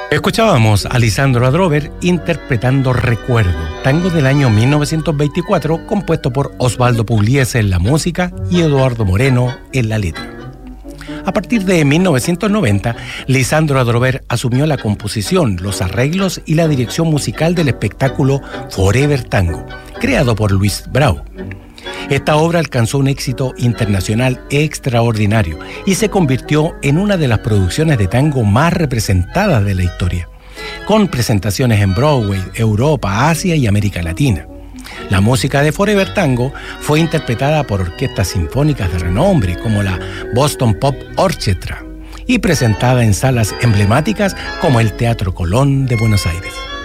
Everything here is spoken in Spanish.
Escuchábamos a Lisandro Adrover interpretando Recuerdo, tango del año 1924, compuesto por Osvaldo Pugliese en la música y Eduardo Moreno en la letra. A partir de 1990, Lisandro Adrover asumió la composición, los arreglos y la dirección musical del espectáculo Forever Tango, creado por Luis Brau. Esta obra alcanzó un éxito internacional extraordinario y se convirtió en una de las producciones de tango más representadas de la historia, con presentaciones en Broadway, Europa, Asia y América Latina. La música de Forever Tango fue interpretada por orquestas sinfónicas de renombre como la Boston Pop Orchestra y presentada en salas emblemáticas como el Teatro Colón de Buenos Aires.